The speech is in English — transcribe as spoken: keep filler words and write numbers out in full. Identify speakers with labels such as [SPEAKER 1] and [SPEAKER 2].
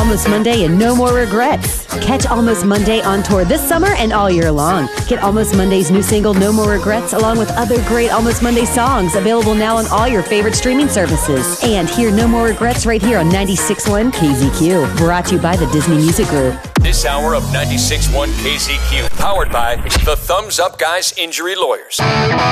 [SPEAKER 1] Almost Monday and no more regrets. Catch Almost Monday on tour this summer and all year long. Get Almost Monday's new single, No More Regrets, along with other great Almost Monday songs, available now on all your favorite streaming services. And hear No More Regrets right here on ninety-six point one K Z Q. Brought to you by the Disney Music Group.
[SPEAKER 2] This hour of ninety-six point one K Z Q, powered by the Thumbs Up Guys Injury Lawyers.